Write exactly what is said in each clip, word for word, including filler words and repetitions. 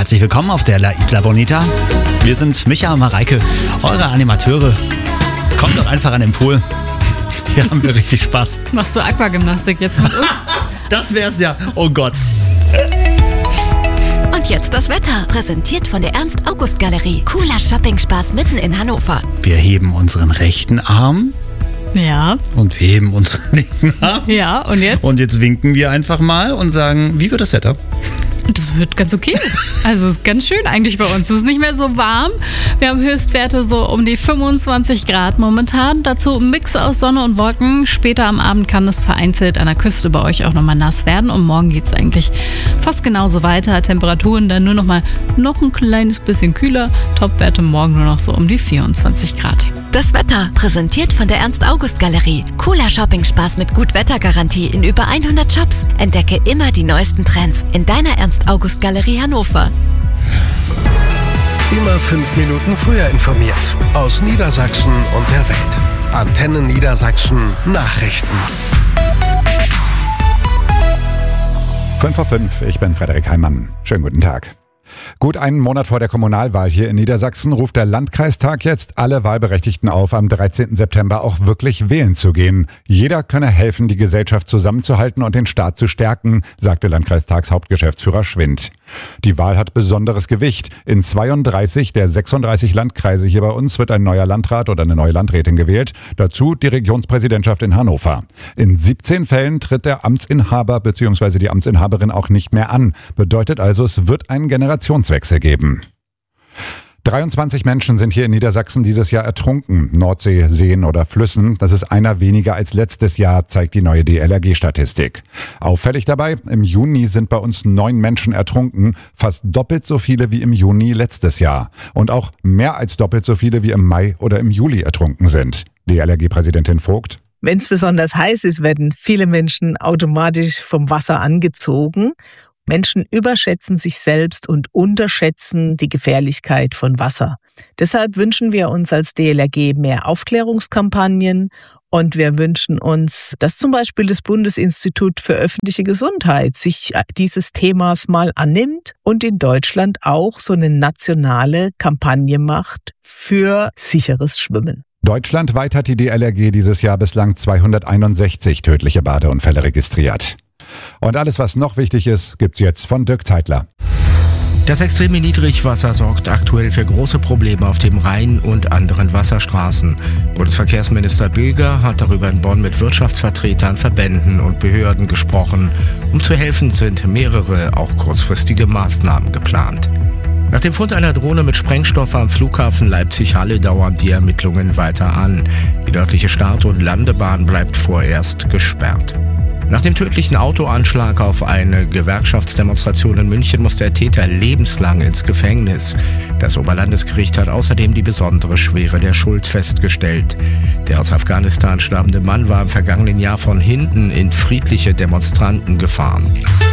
herzlich willkommen auf der La Isla Bonita. Wir sind Micha und Mareike, eure Animateure. Kommt doch einfach an den Pool. Hier haben wir richtig Spaß. Machst du Aquagymnastik jetzt mit uns? Das wär's ja. Oh Gott. Und jetzt das Wetter, präsentiert von der Ernst-August-Galerie. Cooler Shopping-Spaß mitten in Hannover. Wir heben unseren rechten Arm. Ja. Und wir heben unseren linken Arm. Ja, und jetzt? Und jetzt winken wir einfach mal und sagen, wie wird das Wetter? Das wird ganz okay. Also es ist ganz schön eigentlich bei uns. Es ist nicht mehr so warm. Wir haben Höchstwerte so um die fünfundzwanzig Grad momentan. Dazu ein Mix aus Sonne und Wolken. Später am Abend kann es vereinzelt an der Küste bei euch auch nochmal nass werden. Und morgen geht es eigentlich fast genauso weiter. Temperaturen dann nur noch mal noch ein kleines bisschen kühler. Topwerte morgen nur noch so um die vierundzwanzig Grad. Das Wetter, präsentiert von der Ernst-August-Galerie. Cooler Shopping-Spaß mit Gut-Wetter-Garantie in über hundert Shops. Entdecke immer die neuesten Trends in deiner Ernst-August-Galerie Hannover. Immer fünf Minuten früher informiert. Aus Niedersachsen und der Welt. Antenne Niedersachsen Nachrichten. fünf vor fünf, ich bin Frederik Heimann. Schönen guten Tag. Gut einen Monat vor der Kommunalwahl hier in Niedersachsen ruft der Landkreistag jetzt alle Wahlberechtigten auf, am dreizehnten September auch wirklich wählen zu gehen. Jeder könne helfen, die Gesellschaft zusammenzuhalten und den Staat zu stärken, sagte Landkreistagshauptgeschäftsführer Schwind. Die Wahl hat besonderes Gewicht. In zweiunddreißig der sechsunddreißig Landkreise hier bei uns wird ein neuer Landrat oder eine neue Landrätin gewählt. Dazu die Regionspräsidentschaft in Hannover. In siebzehn Fällen tritt der Amtsinhaber bzw. die Amtsinhaberin auch nicht mehr an. Bedeutet also, es wird einen Generationswechsel geben. dreiundzwanzig Menschen sind hier in Niedersachsen dieses Jahr ertrunken. Nordsee, Seen oder Flüssen. Das ist einer weniger als letztes Jahr, zeigt die neue D L R G-Statistik. Auffällig dabei, im Juni sind bei uns neun Menschen ertrunken. Fast doppelt so viele wie im Juni letztes Jahr. Und auch mehr als doppelt so viele wie im Mai oder im Juli ertrunken sind. D L R G-Präsidentin Vogt. Wenn es besonders heiß ist, werden viele Menschen automatisch vom Wasser angezogen. Menschen überschätzen sich selbst und unterschätzen die Gefährlichkeit von Wasser. Deshalb wünschen wir uns als D L R G mehr Aufklärungskampagnen und wir wünschen uns, dass zum Beispiel das Bundesinstitut für öffentliche Gesundheit sich dieses Themas mal annimmt und in Deutschland auch so eine nationale Kampagne macht für sicheres Schwimmen. Deutschlandweit hat die D L R G dieses Jahr bislang zweihunderteinundsechzig tödliche Badeunfälle registriert. Und alles, was noch wichtig ist, gibt's jetzt von Dirk Zeitler. Das extreme Niedrigwasser sorgt aktuell für große Probleme auf dem Rhein und anderen Wasserstraßen. Bundesverkehrsminister Bilger hat darüber in Bonn mit Wirtschaftsvertretern, Verbänden und Behörden gesprochen. Um zu helfen, sind mehrere, auch kurzfristige Maßnahmen geplant. Nach dem Fund einer Drohne mit Sprengstoff am Flughafen Leipzig-Halle dauern die Ermittlungen weiter an. Die nördliche Start- und Landebahn bleibt vorerst gesperrt. Nach dem tödlichen Autoanschlag auf eine Gewerkschaftsdemonstration in München muss der Täter lebenslang ins Gefängnis. Das Oberlandesgericht hat außerdem die besondere Schwere der Schuld festgestellt. Der aus Afghanistan stammende Mann war im vergangenen Jahr von hinten in friedliche Demonstranten gefahren.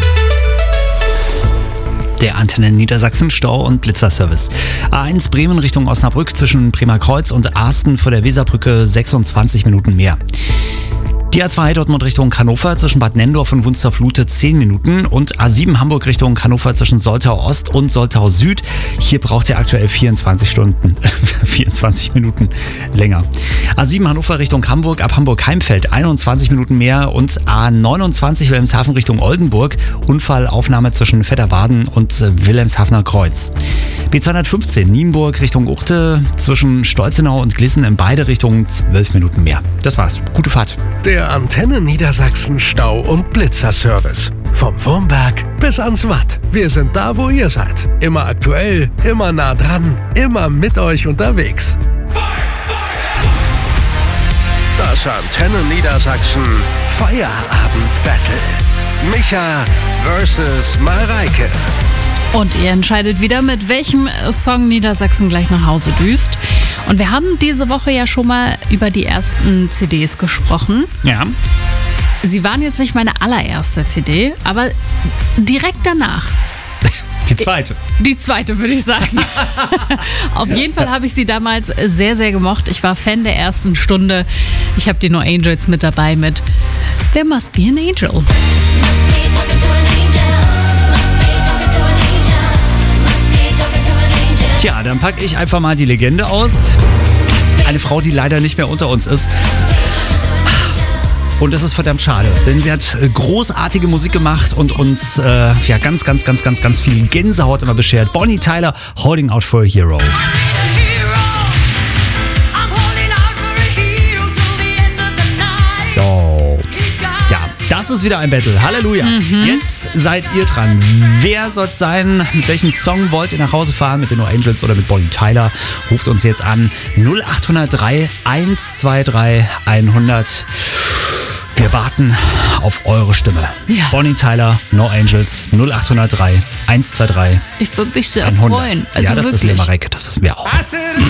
Der Antenne Niedersachsen Stau- und Blitzerservice. A eins Bremen Richtung Osnabrück zwischen Bremerkreuz und Arsten vor der Weserbrücke sechsundzwanzig Minuten mehr. Die A zwei Dortmund Richtung Hannover zwischen Bad Nendorf und Wunstorf-Lute zehn Minuten und A sieben Hamburg Richtung Hannover zwischen Soltau Ost und Soltau Süd. Hier braucht ihr aktuell vierundzwanzig Stunden, vierundzwanzig Minuten länger. A sieben Hannover Richtung Hamburg, ab Hamburg-Heimfeld einundzwanzig Minuten mehr und A neunundzwanzig Wilhelmshaven Richtung Oldenburg. Unfallaufnahme zwischen Vetterwaden und Wilhelmshavener Kreuz. B zweihundertfünfzehn Nienburg Richtung Uchte zwischen Stolzenau und Glissen in beide Richtungen zwölf Minuten mehr. Das war's. Gute Fahrt. Der Antenne Niedersachsen Stau- und Blitzerservice. Vom Wurmberg bis ans Watt. Wir sind da, wo ihr seid. Immer aktuell, immer nah dran, immer mit euch unterwegs. Das Antenne Niedersachsen Feierabend-Battle. Micha versus Mareike. Und ihr entscheidet wieder, mit welchem Song Niedersachsen gleich nach Hause düst. Und wir haben diese Woche ja schon mal über die ersten C Ds gesprochen. Ja. Sie waren jetzt nicht meine allererste C D, aber direkt danach. Die zweite. Die zweite, würde ich sagen. Auf jeden Fall habe ich sie damals sehr, sehr gemocht. Ich war Fan der ersten Stunde. Ich habe die No Angels mit dabei mit There Must Be an Angel. Must be talking to an angel. Must be talking to an angel. Must be Tja, dann packe ich einfach mal die Legende aus. Eine Frau, die leider nicht mehr unter uns ist. Und das ist verdammt schade, denn sie hat großartige Musik gemacht und uns äh, ja ganz, ganz, ganz, ganz, ganz viel Gänsehaut immer beschert. Bonnie Tyler, Holding Out for a Hero. Oh. Ja, das ist wieder ein Battle. Halleluja. Mhm. Jetzt seid ihr dran. Wer soll es sein? Mit welchem Song wollt ihr nach Hause fahren? Mit den No Angels oder mit Bonnie Tyler? Ruft uns jetzt an. null acht null drei, eins zwei drei, hundert. Wir warten auf eure Stimme. Ja. Bonnie Tyler, No Angels, null acht null drei, eins zwei drei. Ich würde mich sehr hundert. freuen. Also ja, das wirklich. wissen wir, Marek, das wissen wir auch.